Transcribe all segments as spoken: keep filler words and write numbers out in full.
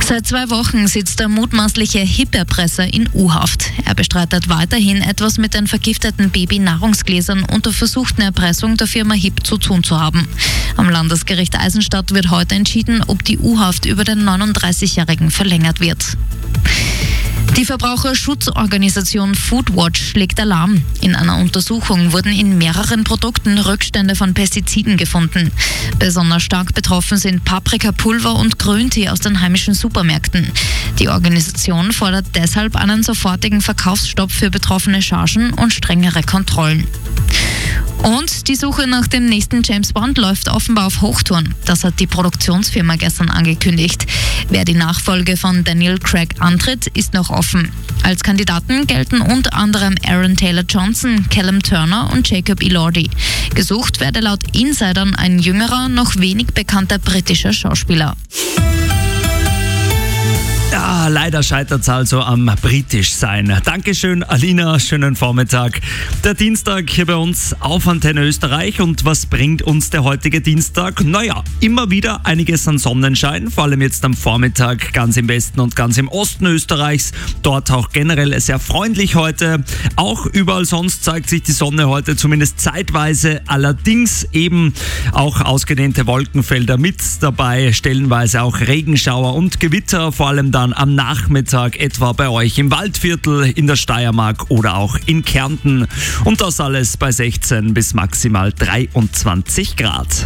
Seit zwei Wochen sitzt der mutmaßliche Hip-Erpresser in U-Haft. Er bestreitet weiterhin, etwas mit den vergifteten Baby-Nahrungsgläsern und der versuchten Erpressung der Firma Hip zu tun zu haben. Am Landesgericht Eisenstadt wird heute entschieden, ob die U-Haft über den neununddreißigjährigen verlängert wird. Die Verbraucherschutzorganisation Foodwatch schlägt Alarm. In einer Untersuchung wurden in mehreren Produkten Rückstände von Pestiziden gefunden. Besonders stark betroffen sind Paprikapulver und Grüntee aus den heimischen Supermärkten. Die Organisation fordert deshalb einen sofortigen Verkaufsstopp für betroffene Chargen und strengere Kontrollen. Und die Suche nach dem nächsten James Bond läuft offenbar auf Hochtouren. Das hat die Produktionsfirma gestern angekündigt. Wer die Nachfolge von Daniel Craig antritt, ist noch offen. Als Kandidaten gelten unter anderem Aaron Taylor-Johnson, Callum Turner und Jacob Elordi. Gesucht werde laut Insidern ein jüngerer, noch wenig bekannter britischer Schauspieler. Ja, leider scheitert es also am Britischsein. Dankeschön, Alina, schönen Vormittag. Der Dienstag hier bei uns auf Antenne Österreich. Und was bringt uns der heutige Dienstag? Naja, immer wieder einiges an Sonnenschein, vor allem jetzt am Vormittag ganz im Westen und ganz im Osten Österreichs. Dort auch generell sehr freundlich heute. Auch überall sonst zeigt sich die Sonne heute zumindest zeitweise. Allerdings eben auch ausgedehnte Wolkenfelder mit dabei, stellenweise auch Regenschauer und Gewitter, vor allem dann am Nachmittag etwa bei euch im Waldviertel, in der Steiermark oder auch in Kärnten. Und das alles bei sechzehn bis maximal dreiundzwanzig Grad.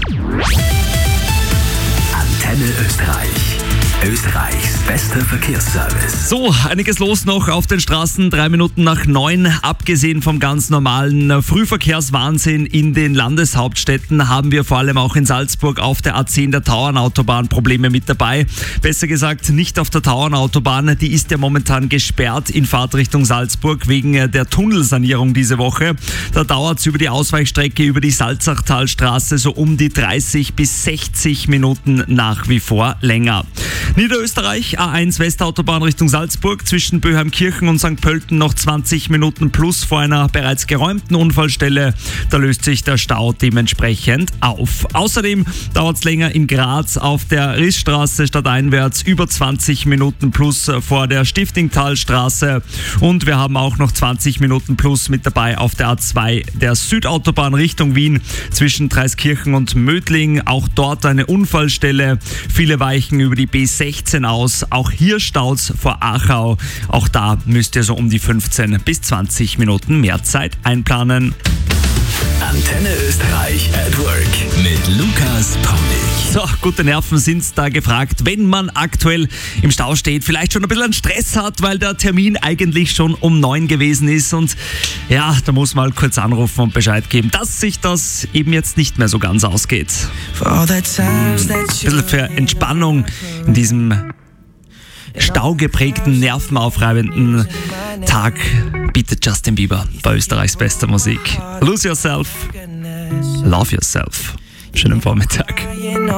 Antenne Österreich. Österreichs bester Verkehrsservice. So, einiges los noch auf den Straßen. Drei Minuten nach neun. Abgesehen vom ganz normalen Frühverkehrswahnsinn in den Landeshauptstädten haben wir vor allem auch in Salzburg auf der A zehn, der Tauernautobahn, Probleme mit dabei. Besser gesagt, nicht auf der Tauernautobahn. Die ist ja momentan gesperrt in Fahrtrichtung Salzburg wegen der Tunnelsanierung diese Woche. Da dauert es über die Ausweichstrecke über die Salzachtalstraße so um die dreißig bis sechzig Minuten nach wie vor länger. Niederösterreich, A eins Westautobahn Richtung Salzburg, zwischen Böheimkirchen und Sankt Pölten noch zwanzig Minuten plus vor einer bereits geräumten Unfallstelle. Da löst sich der Stau dementsprechend auf. Außerdem dauert es länger in Graz auf der Rissstraße stadteinwärts, über zwanzig Minuten plus vor der Stiftingtalstraße. Und wir haben auch noch zwanzig Minuten plus mit dabei auf der A zwei der Südautobahn Richtung Wien, zwischen Dreiskirchen und Mödling. Auch dort eine Unfallstelle. Viele weichen über die B sechzehn aus. Auch hier staut's vor Achau. Auch da müsst ihr so um die fünfzehn bis zwanzig Minuten mehr Zeit einplanen. Antenne Österreich at Work mit Lukas Paulig. So, gute Nerven sind da gefragt, wenn man aktuell im Stau steht, vielleicht schon ein bisschen Stress hat, weil der Termin eigentlich schon um neun gewesen ist und ja, da muss man kurz anrufen und Bescheid geben, dass sich das eben jetzt nicht mehr so ganz ausgeht. Ein bisschen für Entspannung in diesem staugeprägten, nervenaufreibenden Tag bietet Justin Bieber bei Österreichs bester Musik. Lose Yourself, Love Yourself. Schönen Vormittag.